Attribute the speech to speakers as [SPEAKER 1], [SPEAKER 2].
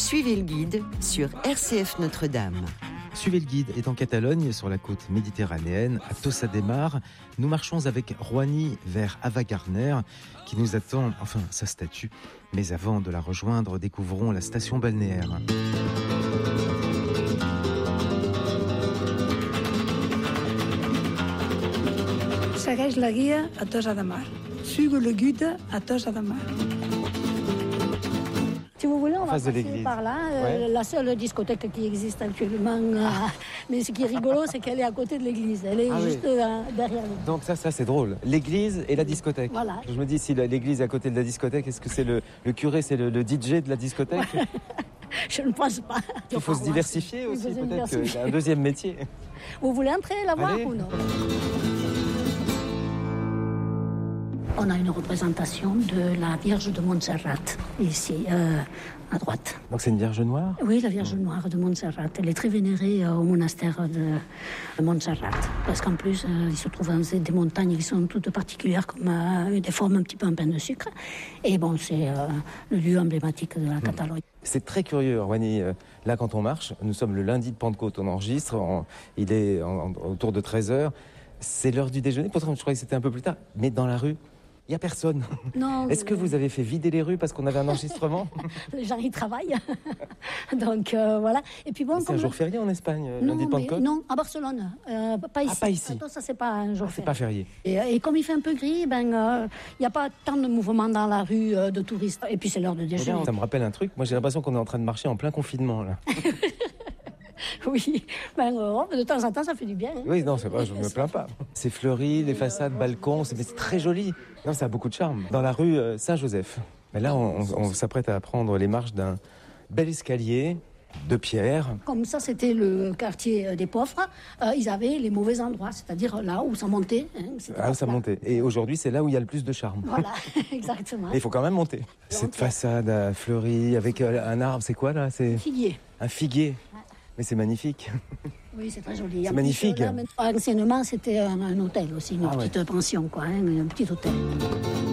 [SPEAKER 1] Suivez le guide sur RCF Notre-Dame.
[SPEAKER 2] Suivez le guide est en Catalogne, sur la côte méditerranéenne, à Tossa de Mar. Nous marchons avec Roigny vers Ava Gardner, qui nous attend, enfin sa statue. Mais avant de la rejoindre, découvrons la station balnéaire.
[SPEAKER 3] Segueix la guia a Tossa de Mar. Suivez le guide à Tossa de Mar.
[SPEAKER 4] Si vous voulez, on va
[SPEAKER 2] face de
[SPEAKER 4] passer
[SPEAKER 2] l'église.
[SPEAKER 4] par là.
[SPEAKER 2] Ouais.
[SPEAKER 4] La seule discothèque qui existe actuellement. Mais ce qui est rigolo, c'est qu'elle est à côté de l'église. Elle est juste derrière nous.
[SPEAKER 2] Donc ça c'est drôle. L'église et la discothèque.
[SPEAKER 4] Voilà.
[SPEAKER 2] Je me dis, si l'église est à côté de la discothèque, est-ce que c'est le curé, c'est le DJ de la discothèque?
[SPEAKER 4] Je ne pense pas.
[SPEAKER 2] Il faut se diversifier aussi,
[SPEAKER 4] Il faut se
[SPEAKER 2] peut-être qu'il y
[SPEAKER 4] diversifier.
[SPEAKER 2] a un deuxième métier.
[SPEAKER 4] Vous voulez entrer la voir
[SPEAKER 2] Allez.
[SPEAKER 4] ou non? On a une représentation de la Vierge de Montserrat, ici, à droite.
[SPEAKER 2] Donc c'est une Vierge noire?
[SPEAKER 4] Oui, la Vierge Noire de Montserrat. Elle est très vénérée au monastère de Montserrat. Parce qu'en plus, il se trouve dans des montagnes qui sont toutes particulières, comme des formes un petit peu en pain de sucre. Et bon, c'est le lieu emblématique de la Catalogne.
[SPEAKER 2] C'est très curieux, Roigny. Là, quand on marche, nous sommes le lundi de Pentecôte, on enregistre, il est autour de 13h. C'est l'heure du déjeuner, pourtant je croyais que c'était un peu plus tard. Mais dans la rue, il n'y a personne.
[SPEAKER 4] Non,
[SPEAKER 2] Est-ce que vous avez fait vider les rues parce qu'on avait un enregistrement?
[SPEAKER 4] les gens y travaillent. Donc voilà. Et puis bon,
[SPEAKER 2] C'est un jour férié en Espagne, lundi de Pentecôte?
[SPEAKER 4] non, à Barcelone. Pas ici.
[SPEAKER 2] pas ici.
[SPEAKER 4] Ça, c'est pas un jour
[SPEAKER 2] C'est pas férié.
[SPEAKER 4] Et comme il fait un peu gris, il n'y a pas tant de mouvement dans la rue de touristes. Et puis c'est l'heure de déjeuner.
[SPEAKER 2] Ça me rappelle un truc. Moi, j'ai l'impression qu'on est en train de marcher en plein confinement, là.
[SPEAKER 4] Oui, de temps en temps, ça fait du bien. Hein.
[SPEAKER 2] Oui, non, c'est pas, je me plains pas. C'est fleuri, les façades, balcons, c'est très joli. Non, ça a beaucoup de charme. Dans la rue Saint-Joseph. Mais là, on s'apprête à prendre les marches d'un bel escalier de pierre.
[SPEAKER 4] Comme ça, c'était le quartier des pauvres. Ils avaient les mauvais endroits, c'est-à-dire là où ça montait.
[SPEAKER 2] Ah, ça montait. Et aujourd'hui, c'est là où il y a le plus de charme.
[SPEAKER 4] Voilà, exactement.
[SPEAKER 2] Et il faut quand même monter. Cette façade fleurie avec un arbre, c'est quoi là? C'est
[SPEAKER 4] Figuier.
[SPEAKER 2] un figuier. Mais c'est magnifique.
[SPEAKER 4] Oui, c'est très joli.
[SPEAKER 2] C'est magnifique.
[SPEAKER 4] Anciennement, c'était un hôtel aussi, une petite pension, quoi, un petit hôtel.